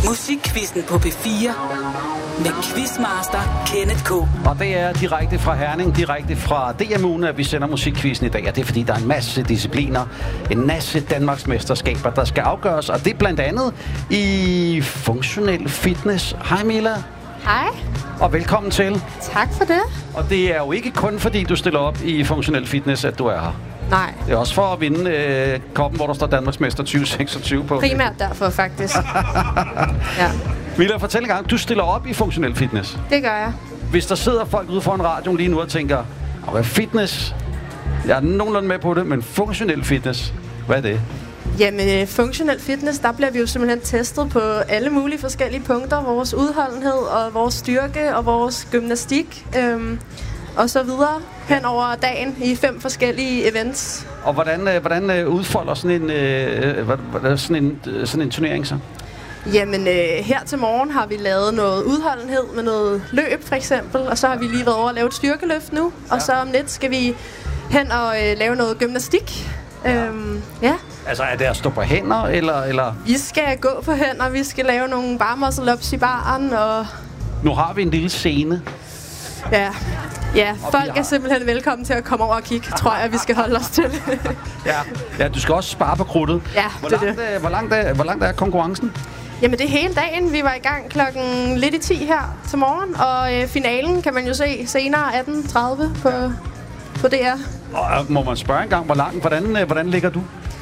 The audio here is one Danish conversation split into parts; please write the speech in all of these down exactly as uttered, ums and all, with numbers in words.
Musikquizzen på P fire med Quizmaster Kenneth K. Og det er direkte fra Herning, direkte fra D M U'en, at vi sender musikquizzen i dag. Og det er fordi, der er en masse discipliner, en masse Danmarksmesterskaber, der skal afgøres. Og det er blandt andet i funktionel fitness. Hej Mila. Hej. Og velkommen til. Tak for det. Og det er jo ikke kun fordi, du stiller op i funktionel fitness, at du er her. Nej. Det er også for at vinde øh, koppen, hvor der står Danmarksmester tyve seksogtyve på. Primært derfor, faktisk. Ja. Mila, fortæl en gang, du stiller op i funktionel fitness. Det gør jeg. Hvis der sidder folk ude foran radioen lige nu og tænker, hvad fitness? Jeg er nogenlunde med på det, men funktionel fitness, hvad er det? Jamen, funktionel fitness, der bliver vi jo simpelthen testet på alle mulige forskellige punkter. Vores udholdenhed og vores styrke og vores gymnastik øhm, og så videre hen over dagen i fem forskellige events. Og hvordan, øh, hvordan udfolder sådan en, øh, sådan, en, sådan en turnering så? Jamen, øh, her til morgen har vi lavet noget udholdenhed med noget løb, for eksempel. Og så har vi lige været over at lave et styrkeløft nu. Ja. Og så om lidt skal vi hen og øh, lave noget gymnastik. Ja. Øhm, ja. Altså, er det at stå på hænder, eller, eller? Vi skal gå på hænder, vi skal lave nogle bar muscle ups i baren, og... Nu har vi en lille scene. Ja, ja folk har... er simpelthen velkommen til at komme over og kigge, tror jeg, vi skal holde os til. ja. ja, du skal også spare på krudtet. Ja, hvor det er langt, det. Hvor langt, er, hvor langt er konkurrencen? Jamen, det er hele dagen. Vi var i gang klokken lidt i ti her til morgen, og øh, finalen kan man jo se senere atten tredive på, på D R. Og må man spørge engang, hvor langt, hvordan, øh, hvordan ligger du?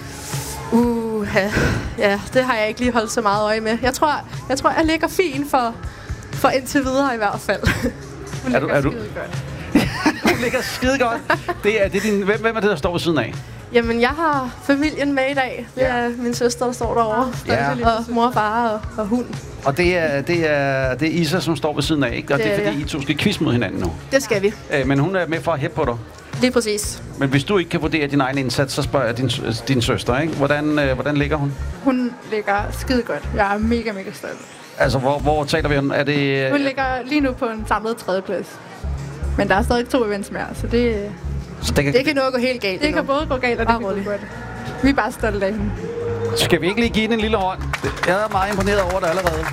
Uh, ja. ja, det har jeg ikke lige holdt så meget øje med. Jeg tror, jeg, tror, jeg ligger fint for, for indtil videre i hvert fald. Hun er du, er du? Hun ligger skide godt. Det er, det er din, hvem, hvem er det, der står ved siden af? Jamen, jeg har familien med i dag. Det er min søster, der står derovre. Ja. Og mor og far og, og hund. Og det er, det, er, det er Isa, som står ved siden af, ikke? Og det, det er fordi, ja. I to skal quiz mod hinanden nu. Det skal vi. Æ, men hun er med for at hæppe på dig. Lige præcis. Men hvis du ikke kan vurdere din egen indsats, så spørger jeg din, din søster, ikke? Hvordan, øh, hvordan ligger hun? Hun ligger skide godt. Jeg er mega, mega stolt. Altså, hvor, hvor taler vi om? Er det... Hun ligger lige nu på en samlet tredjeplads. Men der er stadig to events mere, så det... Så det kan, det kan nu gå helt galt. Det kan både gå galt, og det kan gå godt. Vi er bare stolte af hende. Skal vi ikke lige give hende en lille hånd? Jeg er meget imponeret over det allerede.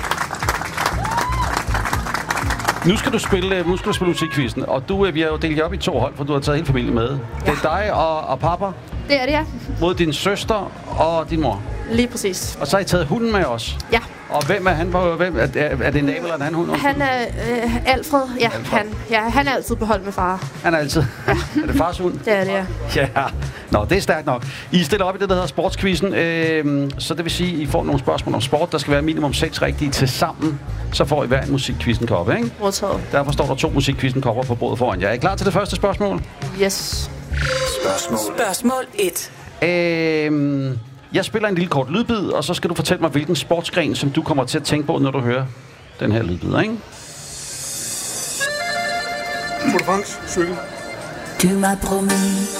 Nu skal du spille, nu skal du spille musikquizzen, og du, vi har jo delt jer op i to hold, for du har taget hele familien med. Ja. Det er dig og, og pappa. Det er det, ja. Mod din søster og din mor. Lige præcis. Og så har I taget hunden med os. Ja. Og hvem er han? Hvem, er, er det en dame eller en hund? Han er øh, Alfred. Ja, Alfred. Han, ja, han er altid på hold med far. Han er altid? Ja. Er det fars hund? Det er det, ja. Ja. Nå, det er stærkt nok. I stiller op i det, der hedder sportsquizzen. Øh, så det vil sige, at I får nogle spørgsmål om sport. Der skal være minimum seks rigtige til sammen. Så får I hver en musikquizzen-koppe, ikke? Modtaget. Derfor står der to musikquizzen-kopper på bordet foran jer. Er I klar til det første spørgsmål? Yes. Spørgsmål. Spørgsmål et. Øh, jeg spiller en lille kort lydbid, og så skal du fortælle mig, hvilken sportsgren, som du kommer til at tænke på, når du hører den her lydbid, ikke? Tour de France, cykel. Tu m'as promis.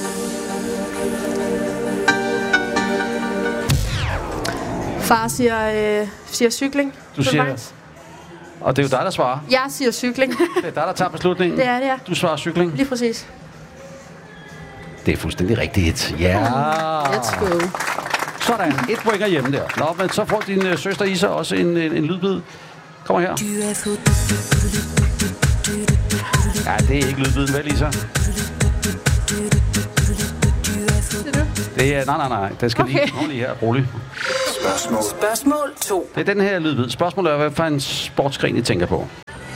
Far siger, øh, siger cykling. Du siger... Og det er jo dig, der svarer. Jeg siger cykling. Det er dig, der tager beslutningen. Det er det, ja. Du svarer cykling. Lige præcis. Det er fuldstændig rigtigt. Ja. Let's go. Sådan. Et point hjemme der. Nå, men så får din øh, søster Isa også en, en, en lydbid. Kommer her. Ja, det er ikke lydbiden, vel, Isa? Det er, nej, nej, nej. Den skal okay. lige, lige her. Rolig. Spørgsmål. Spørgsmål to. Det er den her lydbid. Spørgsmålet er, hvad for en sportsgren I tænker på?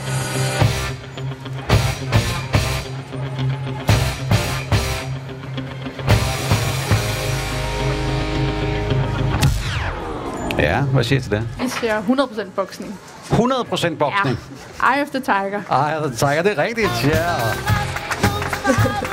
Ja, hvad siger I til det? Vi siger hundrede procent boksning. hundrede procent boksning? Ja. Eye of the Tiger. Eye of the Tiger, det er rigtigt, ja.